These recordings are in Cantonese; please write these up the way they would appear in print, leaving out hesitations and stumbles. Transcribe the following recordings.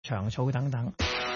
長草等等。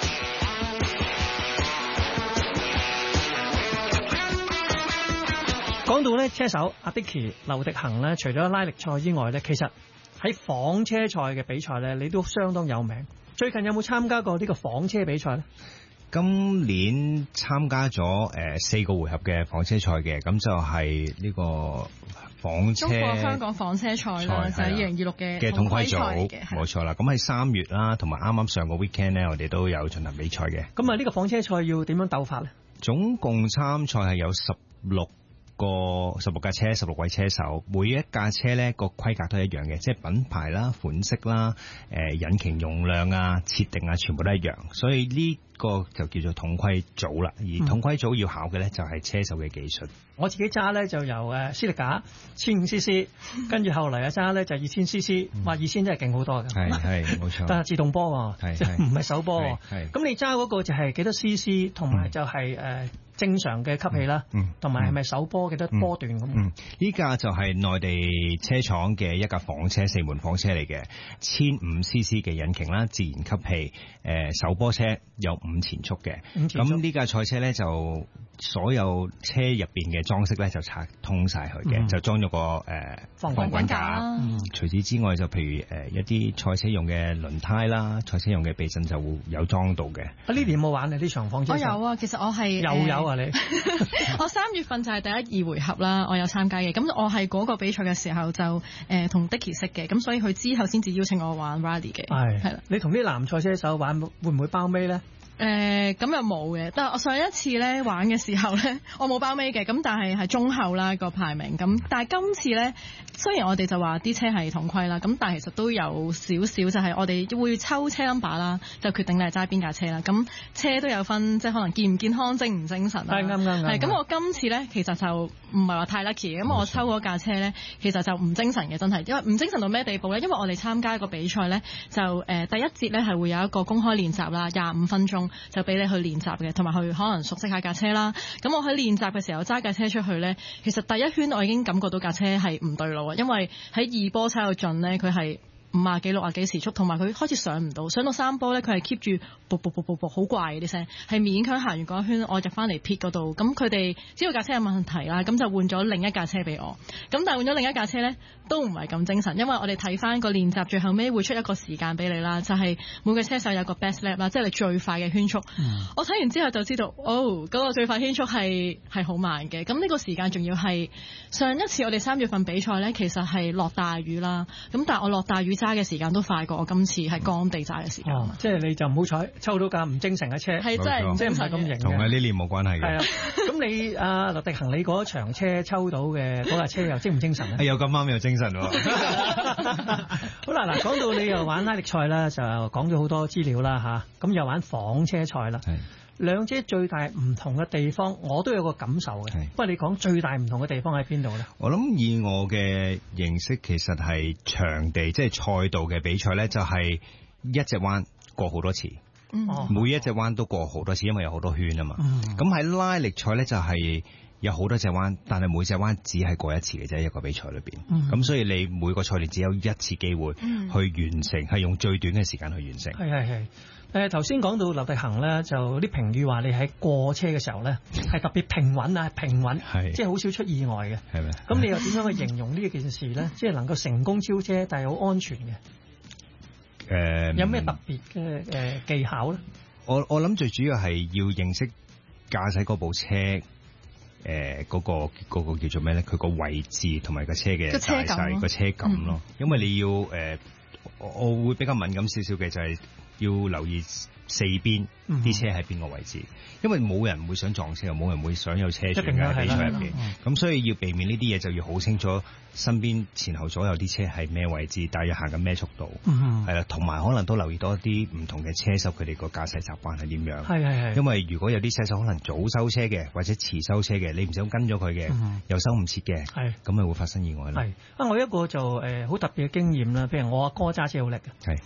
講到咧車手阿 Dicky 劉迪恒咧，除咗拉力賽之外咧，其實喺房車賽嘅比賽咧，你都相當有名。最近有冇參加過呢個房車比賽咧？ 今年參加咗4個回合嘅房車賽嘅，咁就係呢個房車中國香港房車賽啦，就係2026嘅統規組嘅， 冇錯啦。咁喺3月啦，同埋啱啱上個 weekend 咧，我哋都有進行比賽嘅。 咁啊，呢個房車賽要點樣鬥法咧？ 總共參賽係有16架車，16位車手，每一架車咧個規格都一樣嘅，即係品牌啦、款式啦、引擎容量啊、設定啊，全部都一樣。所以呢個就叫做統規組啦。而統規組要考嘅咧就係車手嘅技術。 我自己揸咧就由斯力架1500cc，跟住後嚟啊揸咧就2000cc，話2000真係勁好多嘅。 係冇錯。 但係自動波喎，即係唔係手波喎。咁你揸嗰個就係幾多 cc， 同埋就係正常嘅吸氣啦，同埋係咪手波幾多波段咁？ 呢架就係內地車廠嘅一架房車，4門房車嚟嘅，1500cc 嘅引擎啦，自然吸氣，手波車有5前速嘅。咁呢架賽車咧就所有車入邊嘅裝飾咧就拆通晒佢嘅，就裝咗個防滾架。除此之外就譬如一啲賽車用嘅輪胎啦，賽車用嘅避震就會有裝到嘅。 呢年有冇玩啊？呢場房車？ 我有啊，其實我係又有啊你。 我3月份就係第1、2回合啦，我有參加嘅。咁我係嗰個比賽嘅時候就同 Dicky 識嘅，咁所以佢之後先至邀請我玩 Rally 嘅。係啦， 你同啲男賽車手玩會唔會包尾咧？ 咁又冇嘅，但係我上一次咧玩嘅時候咧，我冇包尾嘅，咁但係中後啦個排名，咁但係今次咧，雖然我哋就話啲車係統規啦，咁但係其實都有少少就係我哋會抽車 number 啦，就決定你係揸邊架車啦。咁車都有分，即係可能健唔健康、精唔精神啊。係啱。係咁，我今次咧其實就唔係話太 lucky 嘅，咁我抽嗰架車咧其實就唔精神嘅，真係，因為唔精神到咩地步咧？因為我哋參加個比賽咧，就第一節咧係會有一個公開練習啦，25分鐘。就俾你去練習嘅，同埋去可能熟悉下架車啦。咁我喺練習嘅時候揸架車出去呢，其實第一圈我已經感覺到架車係唔對路啊，因為喺2波差到盡呢，佢係50幾60幾時速，同埋佢開始上唔到，上到3波呢，佢係 keep 住噗噗噗噗噗好怪嘅啲聲，係勉強行完嗰一圈，我入翻嚟 pit 嗰度，咁佢哋知道架車有問題啦，咁就換咗另一架車俾我。咁但係換咗另一架車呢，都唔係咁精神，因為我哋睇翻個練習最後尾會出一個時間俾你啦，就係每個車手有個 best lap 啦，即係你最快嘅圈速。我睇完之後就知道，嗰個最快圈速係好慢嘅。咁呢個時間仲要係上一次我哋3月份比賽呢，其實係落大雨啦。咁但係我落大雨揸嘅時間都快過我今次係乾地揸嘅時間。 即係你就唔好彩抽到架唔精神嘅車， 係真係即係唔係咁型嘅。 同呢年冇關係嘅。 係啊，咁你劉迪恒，你嗰場車抽到嘅嗰架車又精唔精神咧？ 有咁啱有精神喎。 好啦，嗱，講到你又玩拉力賽啦，就講咗好多資料啦嚇，咁又玩房車賽啦。兩者最大唔同嘅地方，我都有個感受嘅。不過你講最大唔同嘅地方喺邊度咧？ 我諗以我嘅認識，其實係場地即係賽道嘅比賽咧，就係一隻彎過好多次，每一隻彎都過好多次，因為有好多圈啊嘛。咁喺拉力賽咧就係有好多隻彎，但係每隻彎只係過一次嘅啫，一個比賽裏邊。咁所以你每個賽段只有一次機會去完成，係用最短嘅時間去完成。 係。頭先講到劉迪恒咧，就啲評語話你喺過車嘅時候咧係特別平穩，即係好少出意外嘅。係咪？咁你又點樣去形容呢件事咧？即係能夠成功超車，但係好安全嘅。有咩特別嘅技巧咧？ 我諗最主要係要認識駕駛嗰部車，嗰個叫做咩咧？佢個位置同埋個車嘅大細、個車感咯。因為你要我會比較敏感少少嘅就係要留意四邊啲車喺邊個位置，因為冇人會想撞車，又冇人會想有車傳喺比賽入邊。咁所以要避免呢啲嘢，就要好清楚身邊前後左右啲車係咩位置，大約行緊咩速度，係啦，同埋可能都留意多一啲唔同嘅車手佢哋個駕駛習慣係點樣。係。因為如果有啲車手可能早收車嘅，或者遲收車嘅，你唔想跟咗佢嘅，又收唔切嘅，咁咪會發生意外啦。 我一個就好特別嘅經驗啦，譬如我阿哥揸車好叻嘅。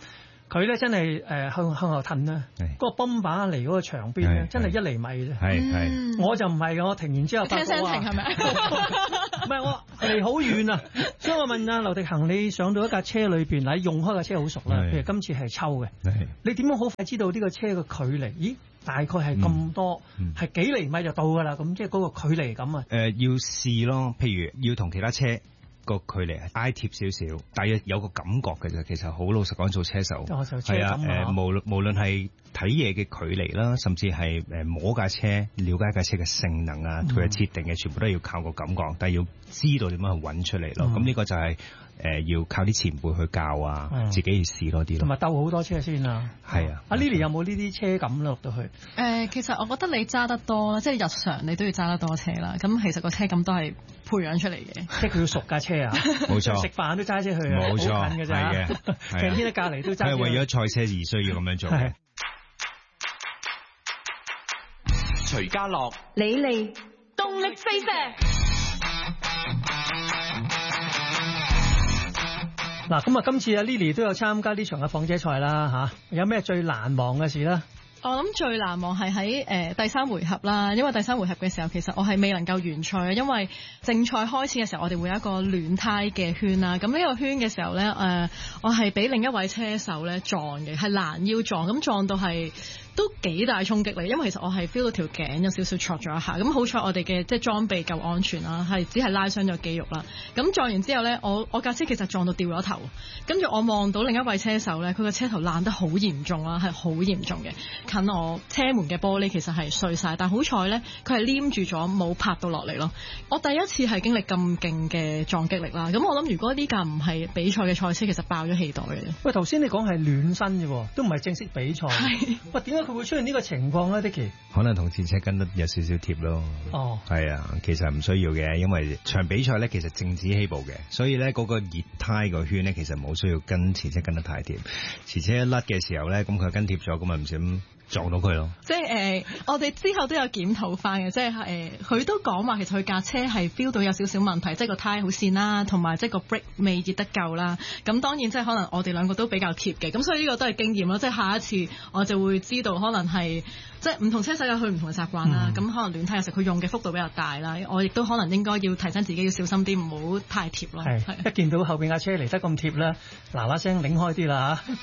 佢咧真係向後褪啦，嗰個泵把嚟嗰個牆邊咧，真係1厘米啫。 係我就唔係嘅，我停完之後發覺停係咪？ 唔係我離好遠啊，所以我問阿劉迪恒，你上到一架車裏邊，你用開架車好熟啦，譬如今次係抽嘅，你點樣好快知道呢個車嘅距離？咦，大概係咁多，係幾厘米就到㗎啦？咁即係嗰個距離咁啊？ 要試咯，譬如要同其他車個距離係挨貼少少，大約有個感覺嘅啫。其實好老實講，做車手係啊，無論係睇嘢嘅距離啦，甚至係摸架車、了解架車嘅性能啊，佢嘅設定嘅，全部都要靠個感覺，但係要知道點樣去揾出嚟咯。咁呢個就係要靠啲前輩去教啊，自己去試多啲咯。同埋鬥好多車先啊。係啊。阿 Lily 有冇呢啲車感落到去？ 其實我覺得你揸得多啦，即係日常你都要揸得多車啦。咁其實個車感都係培養出嚟嘅。 即係佢要熟架車啊。冇錯。食飯都揸車去啊。冇錯。好近㗎咋。係嘅。成天喺隔離都揸。 係為咗賽車而需要咁樣做嘅。 徐家樂、 李利，動力飛射。 嗱，咁啊，今次阿 Lily 都有參加呢場嘅房車賽啦，有咩最難忘嘅事咧？ 我諗最難忘係喺第3回合啦，因為第3回合嘅時候，其實我係未能夠完賽嘅，因為正賽開始嘅時候，我哋會有一個暖胎嘅圈啦。咁呢個圈嘅時候咧，我係俾另一位車手咧撞嘅，係攔腰撞，咁撞到係都幾大衝擊嚟，因為其實我係 feel 到條頸有少少挫咗一下。咁好彩我哋嘅即係裝備夠安全啦，係只係拉傷咗肌肉啦。咁撞完之後咧，我架車其實撞到掉咗頭，跟住我望到另一位車手咧，佢個車頭爛得好嚴重啦，係好嚴重嘅。近我車門嘅玻璃其實係碎晒，但好彩咧，佢係黏住咗，冇拍到落嚟咯。我第一次係經歷咁勁嘅撞擊力啦。咁我諗如果呢架唔係比賽嘅賽車，其實爆咗氣袋嘅。 喂，頭先你講係暖身啫，都唔係正式比賽。喂，點解佢會出現呢個情況咧 ，Dicky？ 可能同前車跟得有少少貼咯。哦，係啊，其實唔需要嘅，因為場比賽咧其實靜止起步嘅，所以咧嗰個熱胎個圈咧其實冇需要跟前車跟得太貼。前車一甩嘅時候咧，咁佢跟貼咗，咁咪唔小心撞到佢咯。 即係我哋之後都有檢討翻嘅，即係佢都講話其實佢架車係 feel 到有少少問題，即係個胎好跣啦，同埋即係個 brake 未熱得夠啦。咁當然即係可能我哋兩個都比較貼嘅，咁所以呢個都係經驗咯。即係下一次我就會知道可能係即係唔同車手有佢唔同嘅習慣啦。咁可能暖胎有時佢用嘅幅度比較大啦，我亦都可能應該要提醒自己要小心啲，唔好太貼咯。係一見到後邊架車嚟得咁貼咧，嗱嗱聲擰開啲啦嚇。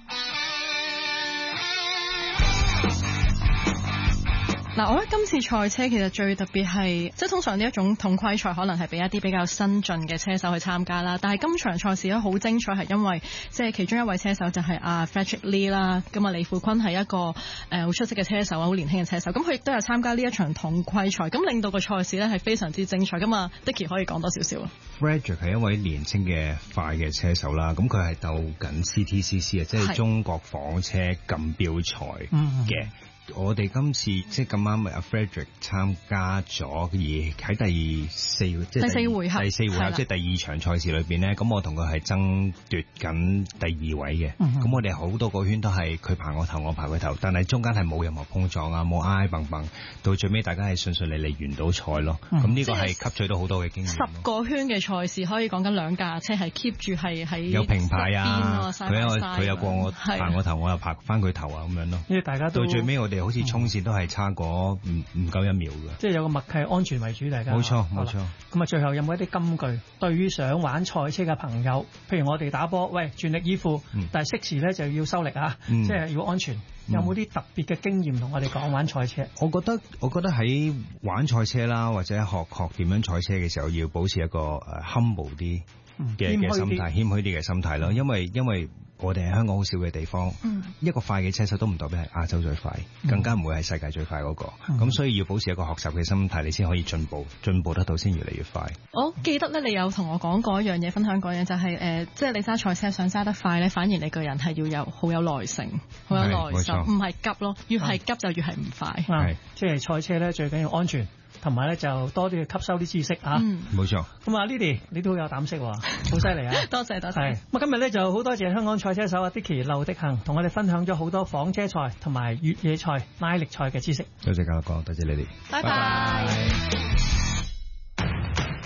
嗱，我覺得今次賽車其實最特別係，即係通常呢一種統規賽可能係俾一啲比較新進嘅車手去參加啦。但係今場賽事咧好精彩，係因為即係其中一位車手就係阿 Frederick Lee 啦。咁啊，李富坤係一個好出色嘅車手啊，好年輕嘅車手。咁佢亦都有參加呢一場統規賽，咁令到個賽事咧係非常之精彩。咁啊，Dicky 可以講多少少啊 ？Frederick 係一位年輕嘅快嘅車手啦。咁佢係鬥緊 CTCC 啊，即係中國房車錦標賽嘅。我哋今次即係咁啱，阿 Frederick 參加咗，而喺第四回合，即係第2場賽事裏邊咧，咁我同佢係爭奪緊第2位嘅。咁我哋好多個圈都係佢爬我頭，我爬佢頭，但係中間係冇任何碰撞啊，冇挨挨蹦蹦，到最尾大家係順順利利完到賽咯。咁呢個係吸取到好多嘅經驗。 10個圈嘅賽事可以講緊2架車係 keep 住係喺有平排啊，佢有過我爬我頭，我又爬翻佢頭啊咁樣咯。 因為大家都到最尾我哋好似衝線都係差過唔夠1秒嘅，即係有個默契，安全為主，大家。 冇錯。 咁啊，最後有冇一啲金句對於想玩賽車嘅朋友？譬如我哋打波，喂，全力以赴，但係適時咧就要收力啊，即係要安全。有冇啲特別嘅經驗同我哋講玩賽車？ 我覺得喺玩賽車啦，或者學點樣賽車嘅時候，要保持一個humble 啲嘅心態，謙虛啲嘅心態咯。因為我哋係香港好少嘅地方，一個快嘅車手都唔代表係亞洲最快，更加唔會係世界最快嗰個。咁所以要保持一個學習嘅心態，你先可以進步得到，先越嚟越快。 我記得咧，你有同我講過一樣嘢，分享過一樣就係即係你揸賽車想揸得快咧，反而你個人係要好有耐性，好有耐心，唔係急咯，越係急就越係唔快。 即係賽車咧，最緊要安全。同埋咧就多啲去吸收啲知識啊， 冇錯。 咁啊 Lily 你都好有膽識喎，好犀利啊！ 多謝。 係咁啊，今日咧就好多謝香港賽車手啊 Dicky 劉迪恒同我哋分享咗好多房車賽同埋越野賽拉力賽嘅知識。 多謝家樂哥，多謝你哋， 拜拜。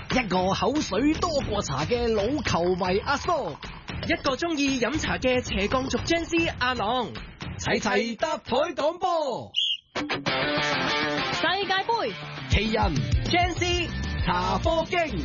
一個口水多過茶嘅老球迷阿叔， 一個中意飲茶嘅斜槓族 Gen Z 阿郎， 齊搭台講波。 世界盃奇人 Gen Z 茶科經。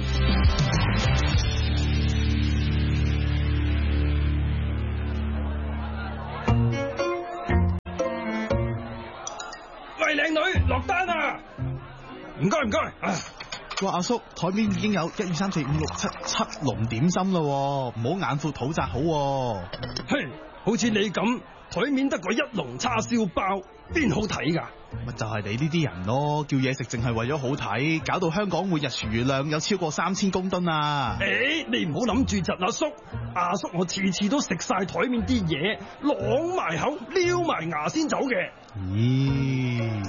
喂，靚女，落單啊！唔該唔該。 哇，阿叔，台面已經有1、2、3、4、5、6、7籠點心啦，唔好眼闊肚窄好。 嘿，好似你咁，台面得個一籠叉燒包，邊好睇噶？ 咪就係你呢啲人咯，叫嘢食淨係為咗好睇，搞到香港每日廚餘量有超過3000公噸啊！ 你唔好諗住窒阿叔，阿叔我次次都食晒台面啲嘢，啷埋口，撩埋牙先走嘅。 咦，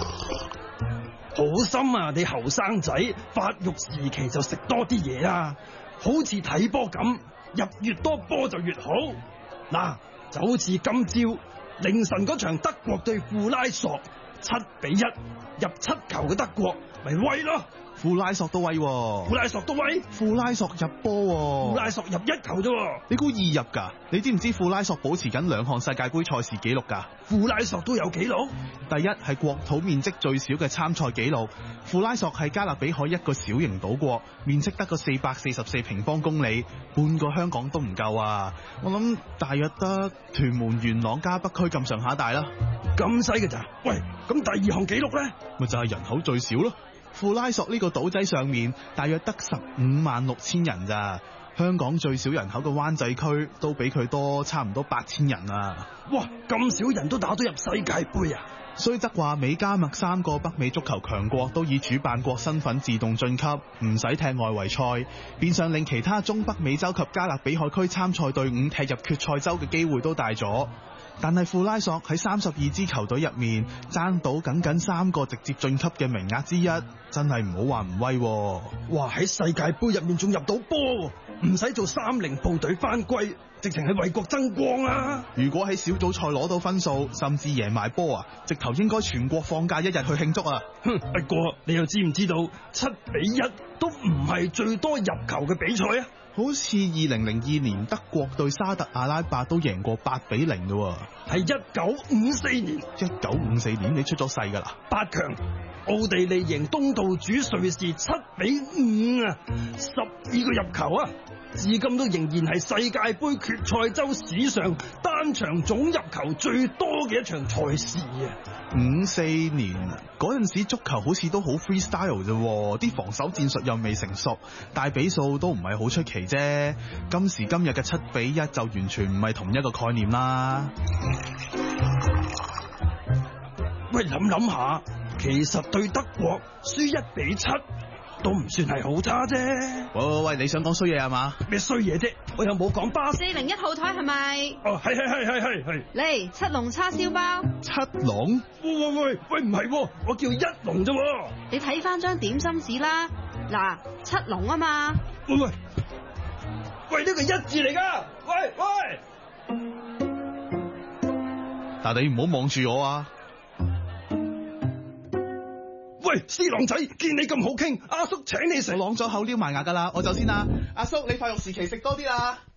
好心啊！你後生仔發育時期就食多啲嘢啊，好似睇波咁，入越多波就越好。嗱，就好似今朝凌晨嗰場德國對富拉索7-1入7球嘅德國，咪威咯！ 富拉索都威喎， 富拉索都威， 富拉索入波喎， 富拉索入1球啫。你估易入㗎？你知唔知富拉索保持緊2項世界盃賽事紀錄㗎？ 富拉索都有紀錄。 第一係國土面積最少嘅參賽紀錄，富拉索係加勒比海一個小型島國，面積得個444平方公里，半個香港都唔夠啊！我諗大約得屯門、元朗加北區咁上下大啦。 咁細嘅咋？喂，咁第2項紀錄咧？ 咪就係人口最少咯。富拉索呢個島仔上面大約得156000人咋，香港最少人口嘅灣仔區都比佢多差唔多8000人啊！ 哇，咁少人都打到入世界盃啊！ 雖則話美加墨3個北美足球強國都以主辦國身份自動晉級，唔使踢外圍賽，變相令其他中北美洲及加勒比海區參賽隊伍踢入決賽周嘅機會都大咗。但係富拉索喺32支球隊入面爭到僅3個直接晉級嘅名額之一，真係唔好話唔威喎。 哇！喺世界盃入面仲入到波，唔使做30部隊翻歸，直情係為國爭光啊！ 如果喺小組賽攞到分數，甚至贏埋波啊，直頭應該全國放假1日去慶祝啊！ 不過你又知唔知道7-1都唔係最多入球嘅比賽啊？ 好似2002年德國對沙特阿拉伯都贏過8-0嘅喎， 係1954年。 1954年你出咗世噶啦 ？8強，奧地利贏東道主瑞士7-5啊，12個入球啊！至今都仍然係世界盃決賽周史上單場總入球最多嘅一場賽事啊 ！54年嗰陣時足球好似都好 freestyle 啫，啲防守戰術又未成熟，大比數都唔係好出奇啫。今時今日嘅7-1就完全唔係同一個概念啦。 喂，諗下，其實對德國輸1-7。都唔算係好差啫。 喂，你想講衰嘢係嘛？ 咩衰嘢啫？我又冇講巴。 401號台係咪？ 哦，係。 嚟7籠叉燒包。 7籠？ 喂，唔係，我叫1籠啫。 你睇翻張點心紙啦，嗱，7籠啊嘛。 喂，呢個1字嚟噶。喂， 但你唔好望住我啊！ 喂，C朗仔，見你咁好傾，阿叔請你食。 我啷咗口撩埋牙噶啦，我走先啦。阿叔，你發育時期食多啲啦。